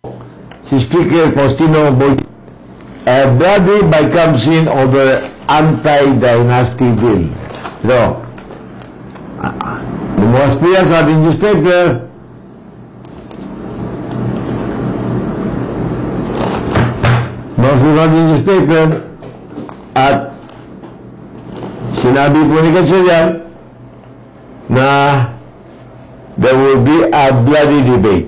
si Speaker Faustino Boy, bloody bicameron over anti-dynasty bill. So, lumabas po yan sa ating newspaper. Lumabas po sa ating newspaper at sinabi po ni Gatchalian na there will be a bloody debate.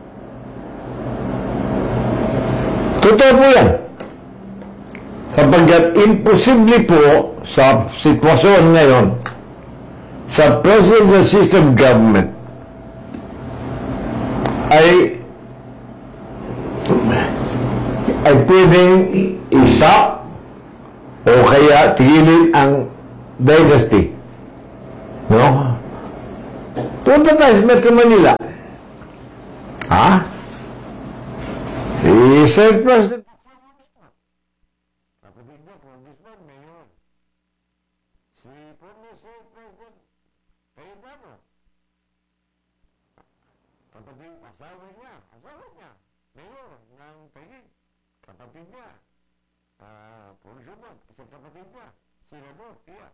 Totoo po yan. Kapagkat imposible po sa sitwasyon ngayon sa presidential system government ay pwedeng isa o kaya tigilin ang dynasty. No? Punta tayo sa Metro Manila. Ha? Sir President kapatid niya, Congressman, Mayor. Si former Sir President Cayetano. Kapatid, asawa niya, Mayor ng Taguig. Kapatid niya, Pursuman, isang kapatid niya, Senador, Pia.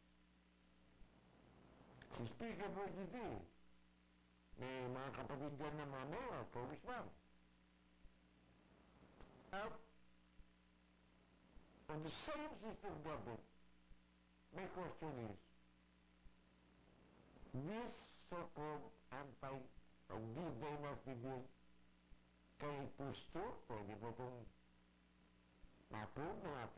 Si Speaker PRD, may mga kapatid dyan na mga Mayor, Congressman. On the same system government, my question is, this so-called anti-dynasty bill kay Pusto, pwede po itong na-approve ng ating